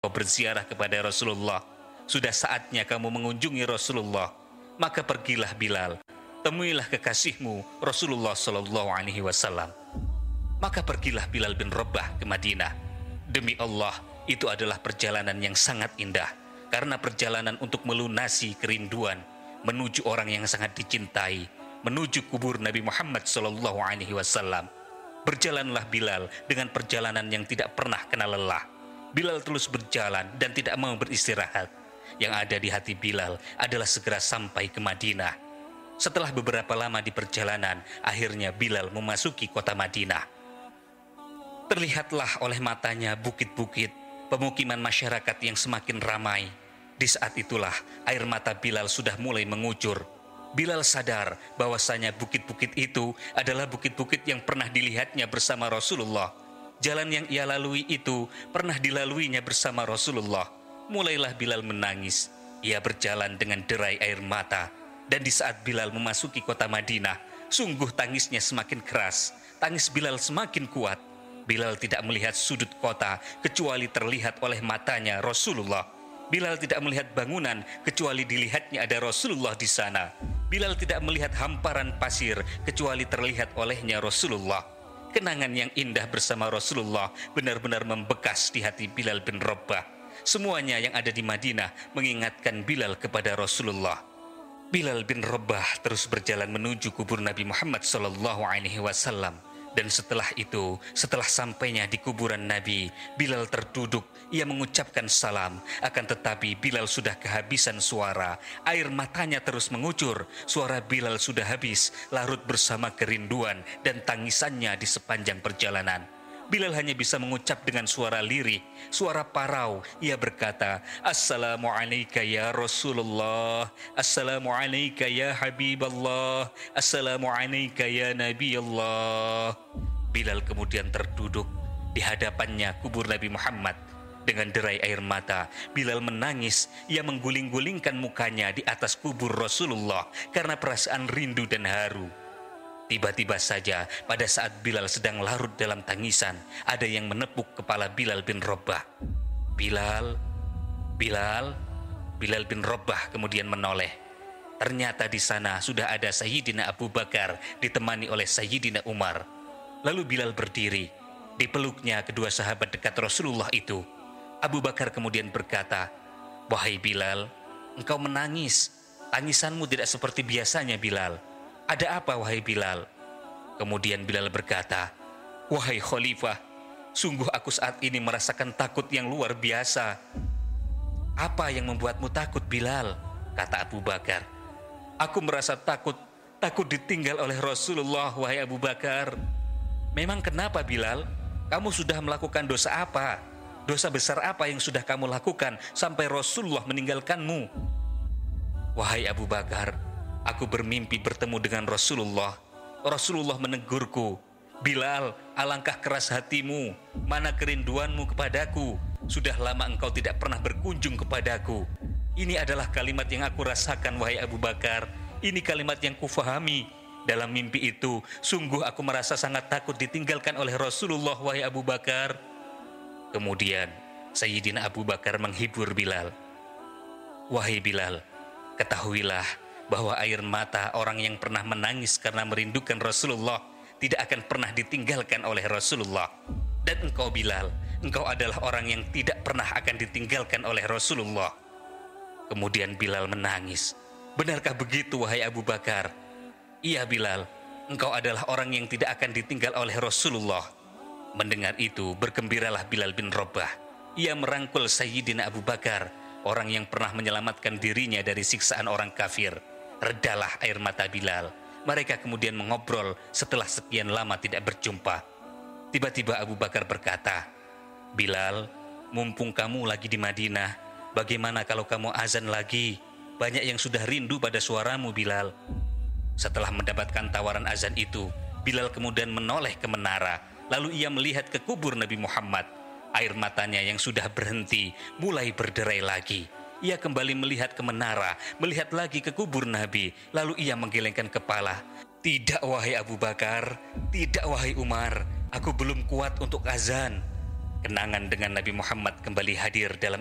kau berziarah kepada Rasulullah, sudah saatnya kamu mengunjungi Rasulullah. Maka pergilah Bilal, temuilah kekasihmu Rasulullah Shallallahu Alaihi Wasallam. Maka pergilah Bilal bin Rabah ke Madinah. Demi Allah, itu adalah perjalanan yang sangat indah, karena perjalanan untuk melunasi kerinduan menuju orang yang sangat dicintai, menuju kubur Nabi Muhammad Shallallahu Alaihi Wasallam. Berjalanlah Bilal dengan perjalanan yang tidak pernah kenal lelah. Bilal terus berjalan dan tidak mau beristirahat. Yang ada di hati Bilal adalah segera sampai ke Madinah. Setelah beberapa lama di perjalanan, akhirnya Bilal memasuki kota Madinah. Terlihatlah oleh matanya bukit-bukit, pemukiman masyarakat yang semakin ramai. Di saat itulah air mata Bilal sudah mulai mengucur. Bilal sadar bahwasanya bukit-bukit itu adalah bukit-bukit yang pernah dilihatnya bersama Rasulullah. Jalan yang ia lalui itu pernah dilaluinya bersama Rasulullah. Mulailah Bilal menangis. Ia berjalan dengan derai air mata. Dan di saat Bilal memasuki kota Madinah, sungguh tangisnya semakin keras. Tangis Bilal semakin kuat. Bilal tidak melihat sudut kota kecuali terlihat oleh matanya Rasulullah. Bilal tidak melihat bangunan kecuali dilihatnya ada Rasulullah di sana. Bilal tidak melihat hamparan pasir kecuali terlihat olehnya Rasulullah. Kenangan yang indah bersama Rasulullah benar-benar membekas di hati Bilal bin Rabah. Semuanya yang ada di Madinah mengingatkan Bilal kepada Rasulullah. Bilal bin Rabah terus berjalan menuju kubur Nabi Muhammad SAW. Dan setelah itu, setelah sampainya di kuburan Nabi, Bilal terduduk. Ia mengucapkan salam, akan tetapi Bilal sudah kehabisan suara. Air matanya terus mengucur. Suara Bilal sudah habis, larut bersama kerinduan dan tangisannya di sepanjang perjalanan. Bilal hanya bisa mengucap dengan suara lirih, suara parau. Ia berkata, Assalamualaikum ya Rasulullah, Assalamualaikum ya Habiballah, Assalamualaikum ya Nabi Allah. Bilal kemudian terduduk di hadapannya kubur Nabi Muhammad. Dengan derai air mata, Bilal menangis. Ia mengguling-gulingkan mukanya di atas kubur Rasulullah karena perasaan rindu dan haru. Tiba-tiba saja pada saat Bilal sedang larut dalam tangisan, ada yang menepuk kepala Bilal bin Rabah. Bilal bin Rabah kemudian menoleh. Ternyata di sana sudah ada Sayyidina Abu Bakar ditemani oleh Sayyidina Umar. Lalu Bilal berdiri, dipeluknya kedua sahabat dekat Rasulullah itu. Abu Bakar kemudian berkata, "Wahai Bilal, engkau menangis. Tangisanmu tidak seperti biasanya, Bilal. Ada apa, wahai Bilal?" Kemudian Bilal berkata, "Wahai Khalifah, sungguh aku saat ini merasakan takut yang luar biasa." "Apa yang membuatmu takut, Bilal?" kata Abu Bakar. "Aku merasa takut ditinggal oleh Rasulullah, wahai Abu Bakar." "Memang kenapa, Bilal? Kamu sudah melakukan dosa apa? Dosa besar apa yang sudah kamu lakukan sampai Rasulullah meninggalkanmu?" "Wahai Abu Bakar, aku bermimpi bertemu dengan Rasulullah. Rasulullah menegurku, 'Bilal, alangkah keras hatimu, mana kerinduanmu kepadaku. Sudah lama engkau tidak pernah berkunjung kepadaku.' Ini adalah kalimat yang aku rasakan, wahai Abu Bakar. Ini kalimat yang kufahami. Dalam mimpi itu, sungguh aku merasa sangat takut ditinggalkan oleh Rasulullah, wahai Abu Bakar." Kemudian Sayyidina Abu Bakar menghibur Bilal. "Wahai Bilal, ketahuilah bahwa air mata orang yang pernah menangis karena merindukan Rasulullah tidak akan pernah ditinggalkan oleh Rasulullah. Dan engkau Bilal, engkau adalah orang yang tidak pernah akan ditinggalkan oleh Rasulullah." Kemudian Bilal menangis. "Benarkah begitu, wahai Abu Bakar?" "Iya Bilal, engkau adalah orang yang tidak akan ditinggal oleh Rasulullah." Mendengar itu, bergembiralah Bilal bin Rabah. Ia merangkul Sayyidina Abu Bakar, orang yang pernah menyelamatkan dirinya dari siksaan orang kafir. Redalah air mata Bilal. Mereka kemudian mengobrol setelah sekian lama tidak berjumpa. Tiba-tiba Abu Bakar berkata, "Bilal, mumpung kamu lagi di Madinah, bagaimana kalau kamu azan lagi? Banyak yang sudah rindu pada suaramu, Bilal." Setelah mendapatkan tawaran azan itu, Bilal kemudian menoleh ke menara. Lalu ia melihat ke kubur Nabi Muhammad. Air matanya yang sudah berhenti mulai berderai lagi. Ia kembali melihat ke menara, melihat lagi ke kubur Nabi. Lalu ia menggelengkan kepala. "Tidak, wahai Abu Bakar. Tidak, wahai Umar. Aku belum kuat untuk azan." Kenangan dengan Nabi Muhammad kembali hadir dalam